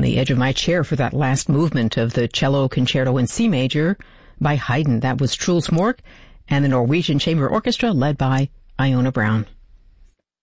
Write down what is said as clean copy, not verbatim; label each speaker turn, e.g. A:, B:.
A: the edge of my chair for that last movement of the Cello Concerto in C major by Haydn. That was Truls Mork and the Norwegian Chamber Orchestra led by Iona Brown.